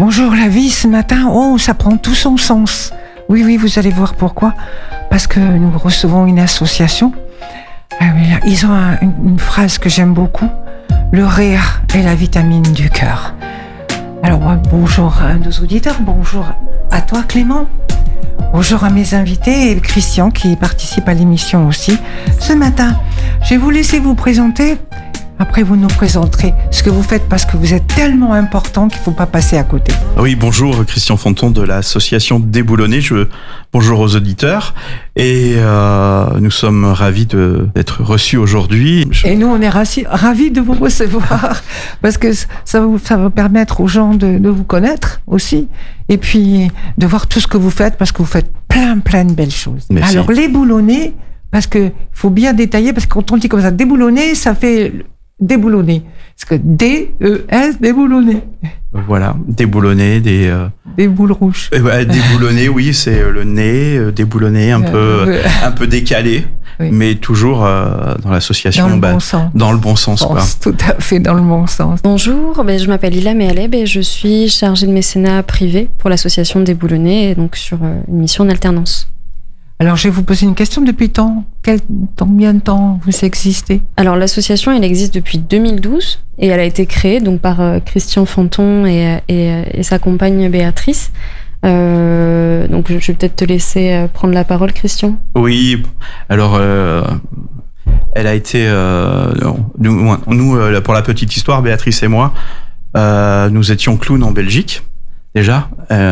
Bonjour la vie ce matin, ça prend tout son sens. Oui, vous allez voir pourquoi. Parce que nous recevons une association. Ils ont une phrase que j'aime beaucoup. Le rire est la vitamine du cœur. Alors bonjour à nos auditeurs, bonjour à toi Clément. Bonjour à mes invités et Christian qui participe à l'émission aussi. Ce matin, je vais vous laisser vous présenter. Après, vous nous présenterez ce que vous faites parce que vous êtes tellement important qu'il ne faut pas passer à côté. Oui, bonjour, Christian Fanton de l'association Déboulonnés. Bonjour aux auditeurs. Et nous sommes ravis d'être reçus aujourd'hui. Et nous, on est ravis de vous recevoir parce que ça va permettre aux gens de vous connaître aussi. Et puis, de voir tout ce que vous faites parce que vous faites plein de belles choses. Merci. Alors, les boulonnés, parce qu'il faut bien détailler, parce que quand on dit comme ça, déboulonner, ça fait... déboulonner. Parce que D-E-S, déboulonner. Voilà, déboulonner, des boules rouges. Déboulonner, oui, c'est le nez, déboulonner, un peu décalé, oui. Mais toujours dans l'association. Dans le bon sens. Dans le bon sens, quoi. Tout à fait dans le bon sens. Bonjour, je m'appelle Lila Mehaleb et je suis chargée de mécénat privé pour l'association Déboulonnés, et donc sur une mission d'alternance. Alors, je vais vous poser une question. Depuis combien de temps vous existez ? Alors, l'association, elle existe depuis 2012 et elle a été créée donc par Christian Fanton et sa compagne Béatrice. Donc, je vais peut-être te laisser prendre la parole, Christian. Oui, alors, elle a été... nous, pour la petite histoire, Béatrice et moi, nous étions clowns en Belgique, déjà.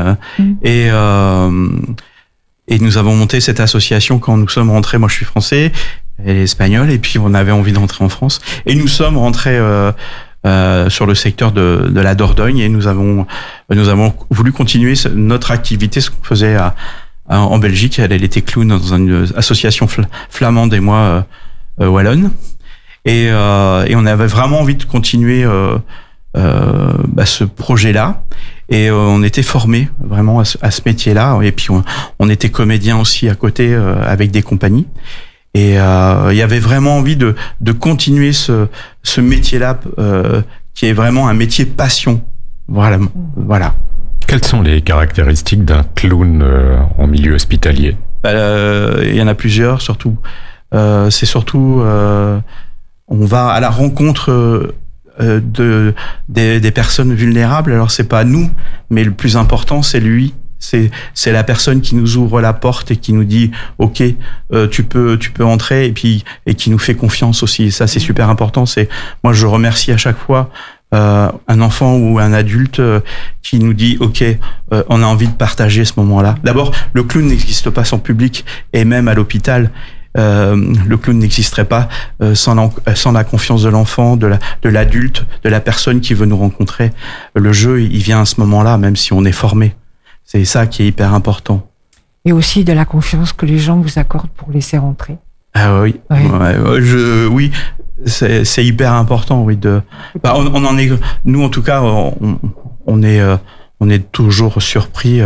Et nous avons monté cette association quand nous sommes rentrés. Moi, je suis français, elle est espagnole, et puis on avait envie d'entrer en France. Et nous sommes rentrés sur le secteur de la Dordogne, et nous avons voulu continuer notre activité, ce qu'on faisait en Belgique. Elle était clown dans une association flamande et moi wallonne. Et on avait vraiment envie de continuer ce projet-là. Et on était formés vraiment à ce métier-là. Et puis on était comédien aussi à côté avec des compagnies. Et il y avait vraiment envie de continuer ce métier-là qui est vraiment un métier passion. Voilà. Quelles sont les caractéristiques d'un clown en milieu hospitalier ? Il y en a plusieurs, surtout. C'est surtout on va à la rencontre des personnes vulnérables. Alors c'est pas nous, mais le plus important c'est lui, c'est la personne qui nous ouvre la porte et qui nous dit ok, tu peux entrer, et qui nous fait confiance aussi. Et ça c'est super important. Moi je remercie à chaque fois un enfant ou un adulte qui nous dit ok, on a envie de partager ce moment-là. D'abord, le clown n'existe pas sans public, et même à l'hôpital le clown n'existerait pas sans la confiance de l'enfant, de l'adulte, de la personne qui veut nous rencontrer. Le jeu, il vient à ce moment-là, même si on est formé. C'est ça qui est hyper important. Et aussi de la confiance que les gens vous accordent pour laisser rentrer. Ah oui, oui, c'est hyper important, oui. On en est, nous en tout cas, on est toujours surpris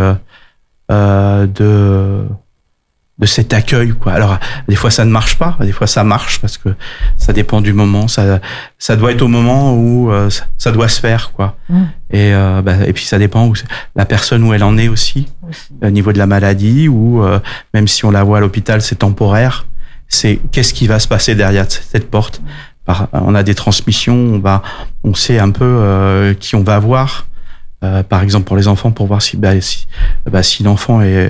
de cet accueil, quoi. Alors des fois ça ne marche pas, des fois ça marche, parce que ça dépend du moment. Ça doit être au moment où ça doit se faire, quoi. Et puis ça dépend la personne où elle en est aussi. Au niveau de la maladie, ou même si on la voit à l'hôpital, c'est temporaire. C'est qu'est-ce qui va se passer derrière cette porte. On a des transmissions, on sait un peu qui on va voir. Par exemple pour les enfants, pour voir si l'enfant est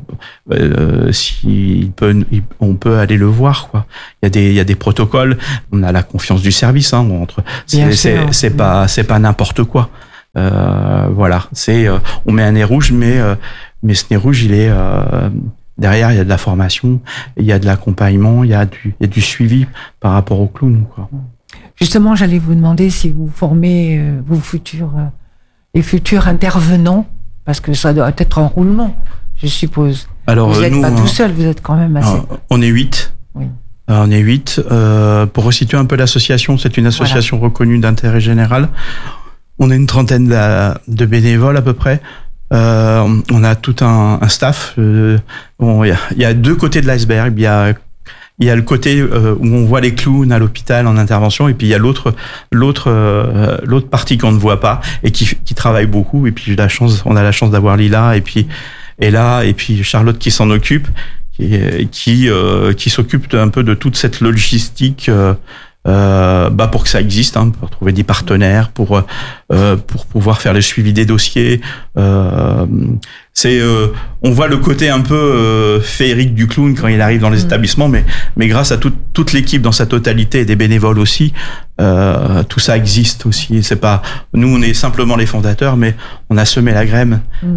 on peut aller le voir, quoi. Il y a des protocoles, on a la confiance du service, hein, c'est pas n'importe quoi. Voilà, on met un nez rouge, mais ce nez rouge, il est derrière, il y a de la formation, il y a de l'accompagnement, il y a du suivi par rapport au clown, quoi. Justement, j'allais vous demander si vous formez les futurs intervenants, parce que ça doit être un roulement, je suppose. Alors, vous n'êtes pas tout seul, vous êtes quand même assez... On est 8. Oui. On est 8. Pour resituer un peu l'association, c'est une association reconnue d'intérêt général. On est une trentaine de bénévoles à peu près. On a tout un staff. Il y a deux côtés de l'iceberg. Il il y a le côté où on voit les clowns à l'hôpital en intervention, et puis il y a l'autre partie qu'on ne voit pas et qui travaille beaucoup. Et puis on a la chance d'avoir Lila et puis Charlotte qui s'en occupe, qui s'occupe un peu de toute cette logistique. Pour que ça existe, pour trouver des partenaires, pour pouvoir faire le suivi des dossiers. On voit le côté un peu féerique du clown quand il arrive dans les établissements, mais grâce à toute l'équipe dans sa totalité et des bénévoles aussi, tout ça existe aussi. Et c'est pas, nous on est simplement les fondateurs, mais on a semé la graine,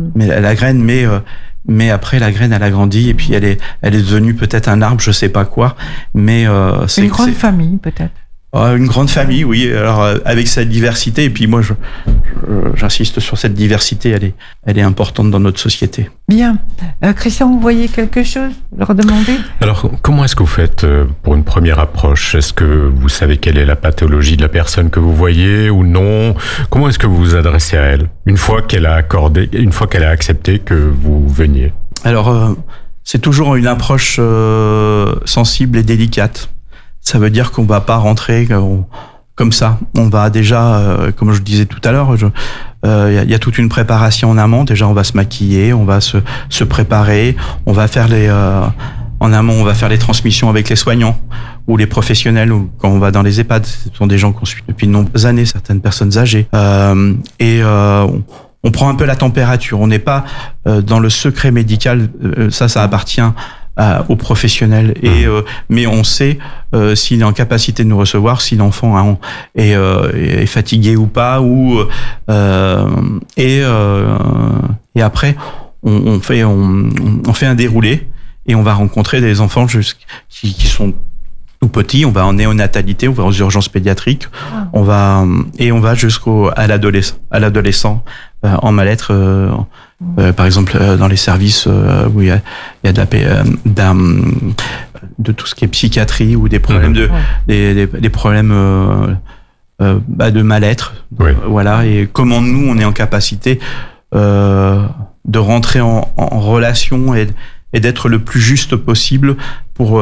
mais après la graine elle a grandi et puis elle est devenue peut-être un arbre, je sais pas quoi, mais c'est une grande famille peut-être. Une grande famille, oui. Alors avec cette diversité, et puis moi j'insiste sur cette diversité, elle est importante dans notre société. Bien, Christian, vous voyez quelque chose, leur demander? Alors comment est-ce que vous faites pour une première approche? Est-ce que vous savez quelle est la pathologie de la personne que vous voyez ou non? Comment est-ce que vous vous adressez à elle une fois qu'elle a accepté que vous veniez? Alors c'est toujours une approche sensible et délicate. Ça veut dire qu'on va pas rentrer comme ça. On va déjà, comme je disais tout à l'heure, y a toute une préparation en amont. Déjà, on va se maquiller, on va se préparer, on va faire en amont, on va faire les transmissions avec les soignants ou les professionnels, ou quand on va dans les EHPAD. Ce sont des gens qu'on suit depuis de nombreuses années, certaines personnes âgées. On prend un peu la température. On n'est pas dans le secret médical. Ça appartient aux professionnels, mais on sait s'il est en capacité de nous recevoir, si l'enfant est fatigué ou pas, et après on fait un déroulé et on va rencontrer des enfants qui sont tout petits. On va en néonatalité, on va aux urgences pédiatriques, on va à l'adolescent en mal-être. Par exemple, dans les services où il y a de tout ce qui est psychiatrie ou des problèmes des problèmes de mal-être. Oui. Voilà. Et comment nous, on est en capacité de rentrer en relation et d'être le plus juste possible pour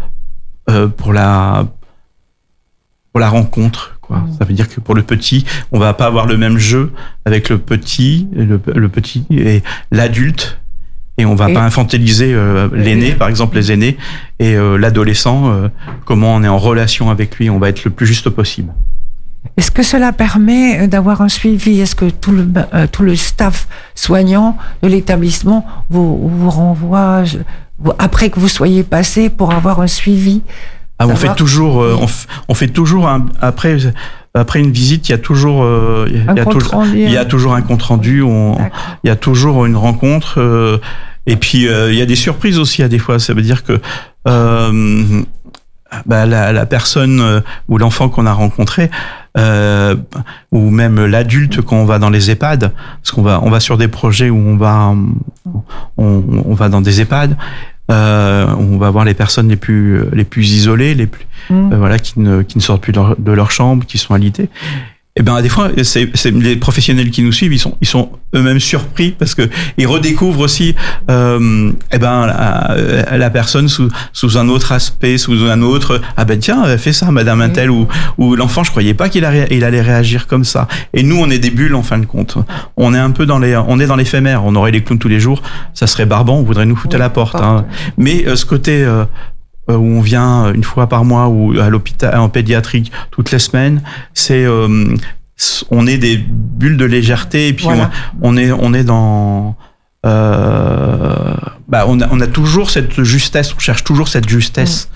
la rencontre. Ça veut dire que pour le petit, on va pas avoir le même jeu avec le petit et l'adulte, et on va pas infantiliser l'aîné, par exemple les aînés, et l'adolescent. Comment on est en relation avec lui, on va être le plus juste possible. Est-ce que cela permet d'avoir un suivi? Est-ce que tout le staff soignant de l'établissement vous renvoie après que vous soyez passé pour avoir un suivi? On fait toujours après une visite, il y a toujours un compte rendu, il y a toujours une rencontre, et puis il y a des surprises aussi à des fois. Ça veut dire que la personne ou l'enfant qu'on a rencontré, ou même l'adulte quand on va dans les EHPAD, parce qu'on va sur des projets où on va dans des EHPAD. On va voir les personnes les plus isolées, qui ne sortent plus de leur chambre, qui sont alitées. Et des fois, c'est les professionnels qui nous suivent, ils sont eux-mêmes surpris parce que ils redécouvrent aussi la personne sous un autre aspect, sous un autre. Tiens, fais ça, Madame Intel, ou l'enfant, je croyais pas qu'il allait réagir comme ça. Et nous, on est des bulles en fin de compte. On est un peu on est dans l'éphémère. On aurait les clowns tous les jours, ça serait barbant, on voudrait nous foutre à la porte. Mais ce côté où on vient une fois par mois ou à l'hôpital en pédiatrie toutes les semaines, on est des bulles de légèreté, et puis voilà. on est dans on a toujours cette justesse, on cherche toujours cette justesse.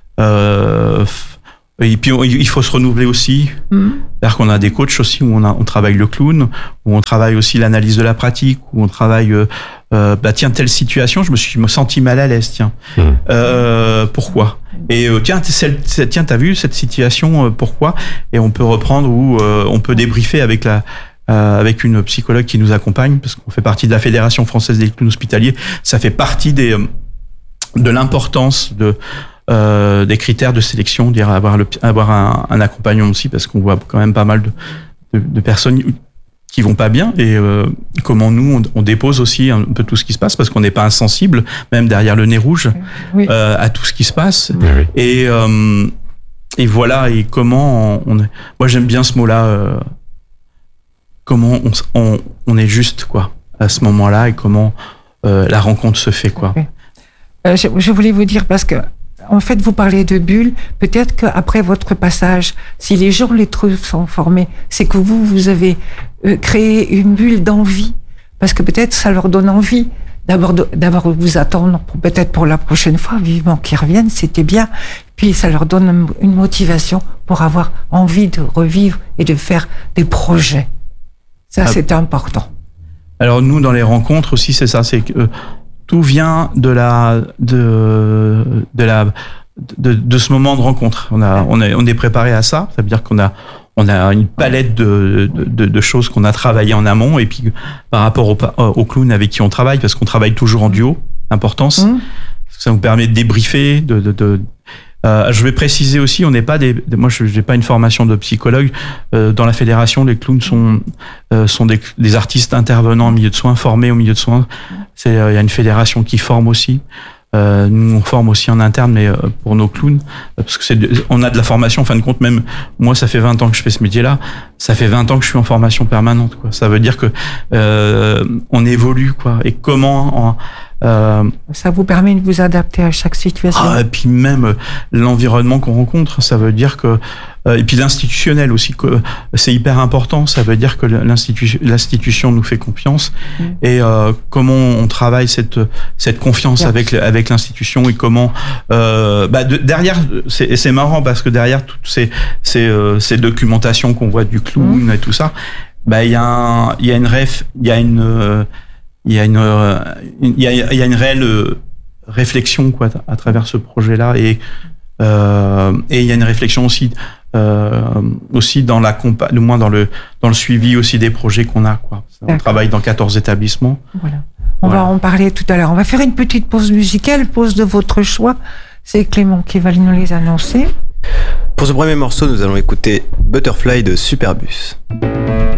Et puis il faut se renouveler aussi. C'est-à-dire qu'on a des coachs aussi où on travaille le clown, où on travaille aussi l'analyse de la pratique, où on travaille tiens, telle situation, je me senti mal à l'aise, tiens. Pourquoi? Et tiens, t'as vu cette situation, pourquoi? Et on peut reprendre, ou on peut débriefer avec une psychologue qui nous accompagne, parce qu'on fait partie de la Fédération française des clowns hospitaliers. Ça fait partie de l'importance des critères de sélection, avoir un accompagnement aussi, parce qu'on voit quand même pas mal de personnes vont pas bien et comment nous on dépose aussi un peu tout ce qui se passe parce qu'on n'est pas insensible, même derrière le nez rouge, oui. À tout ce qui se passe. Oui. Et voilà, et comment moi j'aime bien ce mot-là, comment on est juste quoi à ce moment-là et comment la rencontre se fait quoi. Je voulais vous dire parce que en fait vous parlez de bulles, peut-être qu'après votre passage, si les gens les trouvent sont formés, c'est que vous avez créé une bulle d'envie parce que peut-être ça leur donne envie d'abord vous attendre peut-être pour la prochaine fois, vivement qu'ils reviennent, c'était bien. Puis ça leur donne une motivation pour avoir envie de revivre et de faire des projets. Ça, c'est important. Alors nous, dans les rencontres aussi, c'est ça, c'est que tout vient de ce moment de rencontre. On est préparé à ça. Ça veut dire qu'on a une palette de choses qu'on a travaillé en amont et puis par rapport aux clowns avec qui on travaille, parce qu'on travaille toujours en duo, l'importance. Ça nous permet de débriefer, je vais préciser aussi, on n'est pas moi je n'ai pas une formation de psychologue. Dans la fédération, les clowns sont des artistes intervenants en milieu de soins, formés au milieu de soins. Il y a une fédération qui forme aussi. Nous on forme aussi en interne, mais pour nos clowns, parce que on a de la formation. En fin de compte, même moi, ça fait 20 ans que je fais ce métier-là. Ça fait 20 ans que je suis en formation permanente, quoi. Ça veut dire que on évolue, quoi. Et comment ça vous permet de vous adapter à chaque situation. Et puis même l'environnement qu'on rencontre, ça veut dire que et puis l'institutionnel aussi, que c'est hyper important. Ça veut dire que l'institution nous fait confiance et comment on travaille cette confiance avec l'institution et comment derrière c'est marrant parce que derrière toutes ces documentations qu'on voit du clown et tout ça, il y a une réelle réflexion quoi à travers ce projet-là et il y a une réflexion aussi dans du moins dans le suivi aussi des projets qu'on a quoi. On travaille dans 14 établissements. Voilà. On va en parler tout à l'heure. On va faire une petite pause musicale, pause de votre choix. C'est Clément qui va nous les annoncer. Pour ce premier morceau, nous allons écouter Butterfly de Superbus.